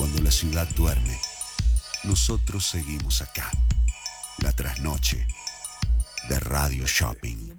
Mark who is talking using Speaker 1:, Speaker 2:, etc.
Speaker 1: Cuando la ciudad duerme, nosotros seguimos acá. La trasnoche de Radio Shopping.